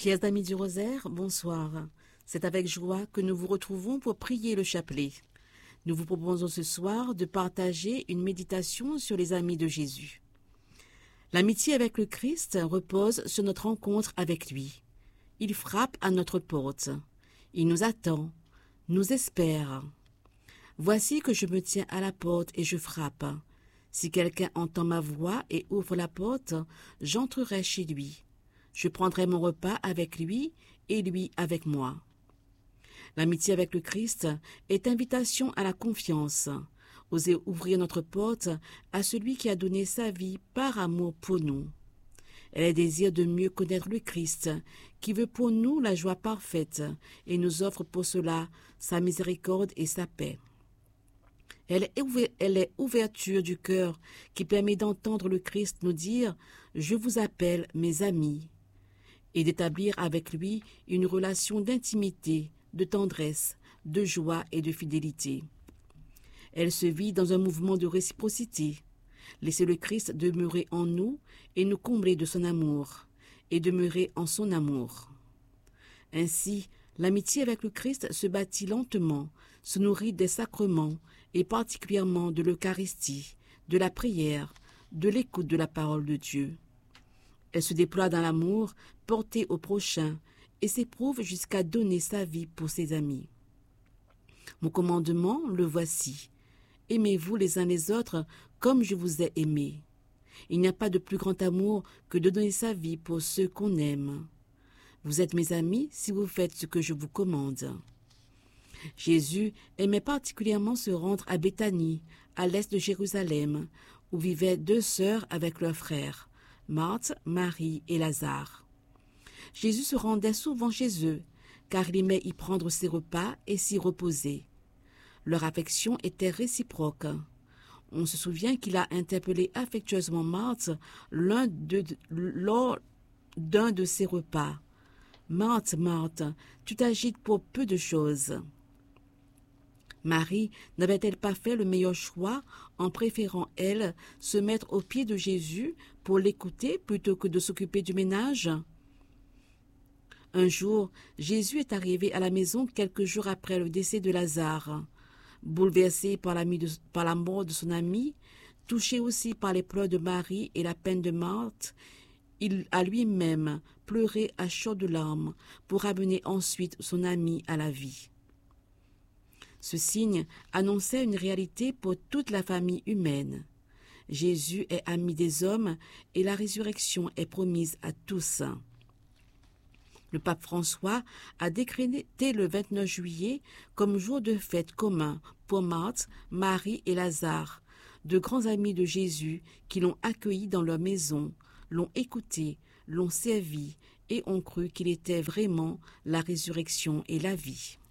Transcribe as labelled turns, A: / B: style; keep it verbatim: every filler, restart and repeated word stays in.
A: Chers amis du Rosaire, bonsoir. C'est avec joie que nous vous retrouvons pour prier le chapelet. Nous vous proposons ce soir de partager une méditation sur les amis de Jésus. L'amitié avec le Christ repose sur notre rencontre avec lui. Il frappe à notre porte. Il nous attend, nous espère. Voici que je me tiens à la porte et je frappe. Si quelqu'un entend ma voix et ouvre la porte, j'entrerai chez lui. Je prendrai mon repas avec lui et lui avec moi. L'amitié avec le Christ est invitation à la confiance. Oser ouvrir notre porte à celui qui a donné sa vie par amour pour nous. Elle est désir de mieux connaître le Christ, qui veut pour nous la joie parfaite et nous offre pour cela sa miséricorde et sa paix. Elle est, ouver- elle est ouverture du cœur qui permet d'entendre le Christ nous dire « Je vous appelle mes amis » et d'établir avec lui une relation d'intimité, de tendresse, de joie et de fidélité. Elle se vit dans un mouvement de réciprocité. Laissez le Christ demeurer en nous et nous combler de son amour, et demeurer en son amour. Ainsi, l'amitié avec le Christ se bâtit lentement, se nourrit des sacrements, et particulièrement de l'Eucharistie, de la prière, de l'écoute de la parole de Dieu. Elle se déploie dans l'amour porté au prochain et s'éprouve jusqu'à donner sa vie pour ses amis. Mon commandement, le voici. Aimez-vous les uns les autres comme je vous ai aimé. Il n'y a pas de plus grand amour que de donner sa vie pour ceux qu'on aime. Vous êtes mes amis si vous faites ce que je vous commande. Jésus aimait particulièrement se rendre à Béthanie, à l'est de Jérusalem, où vivaient deux sœurs avec leurs frères, Marthe, Marie et Lazare. Jésus se rendait souvent chez eux, car il aimait y prendre ses repas et s'y reposer. Leur affection était réciproque. On se souvient qu'il a interpellé affectueusement Marthe l'un de, lors d'un de ses repas. « Marthe, Marthe, tu t'agites pour peu de choses. » Marie n'avait-elle pas fait le meilleur choix en préférant, elle, se mettre aux pieds de Jésus pour l'écouter plutôt que de s'occuper du ménage? Un jour, Jésus est arrivé à la maison quelques jours après le décès de Lazare. Bouleversé par la, de, par la mort de son ami, touché aussi par les pleurs de Marie et la peine de Marthe, il a lui-même pleuré à chaudes larmes pour amener ensuite son ami à la vie. Ce signe annonçait une réalité pour toute la famille humaine. Jésus est ami des hommes et la résurrection est promise à tous. Le pape François a décrété le vingt-neuf juillet comme jour de fête commun pour Marthe, Marie et Lazare, de grands amis de Jésus qui l'ont accueilli dans leur maison, l'ont écouté, l'ont servi et ont cru qu'il était vraiment la résurrection et la vie.